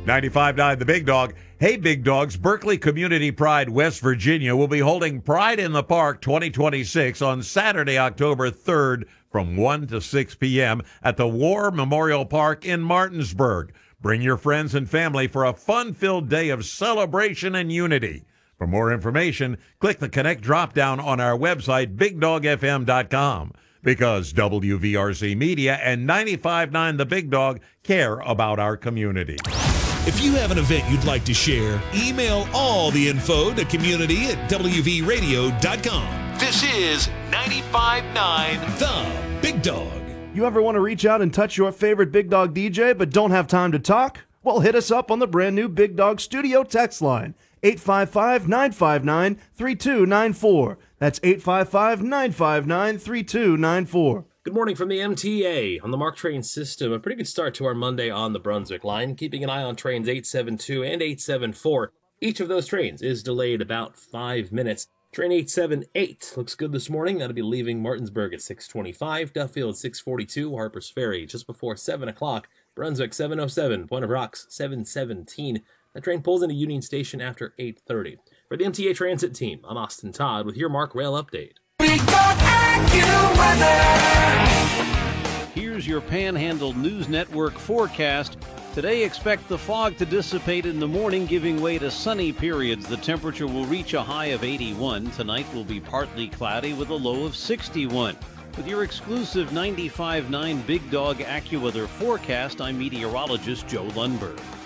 95.9 The Big Dog. Hey, Big Dogs, Berkeley Community Pride, West Virginia will be holding Pride in the Park 2026 on Saturday, October 3rd from 1 to 6 p.m. at the War Memorial Park in Martinsburg. Bring your friends and family for a fun-filled day of celebration and unity. For more information, click the Connect drop-down on our website, BigDogFM.com. Because WVRC Media and 95.9 The Big Dog care about our community. If you have an event you'd like to share, email all the info to community@wvradio.com. This is 95.9 The Big Dog. You ever want to reach out and touch your favorite Big Dog DJ but don't have time to talk? Well, hit us up on the brand new Big Dog Studio text line, 855-959-3294. That's 855-959-3294. Good morning from the MTA on the MARC train system. A pretty good start to our Monday on the Brunswick line, keeping an eye on trains 872 and 874. Each of those trains is delayed about 5 minutes. Train 878 looks good this morning. That'll be leaving Martinsburg at 6:25, Duffield 6:42, Harper's Ferry just before 7 o'clock, Brunswick 7:07, Point of Rocks 7:17. That train pulls into Union Station after 8:30. For the MTA Transit team, I'm Austin Todd with your MARC Rail update. Here's your Panhandle News Network forecast. Today, expect the fog to dissipate in the morning, giving way to sunny periods. The temperature will reach a high of 81. Tonight will be partly cloudy with a low of 61. With your exclusive 95.9 Big Dog AccuWeather forecast, I'm meteorologist Joe Lundberg.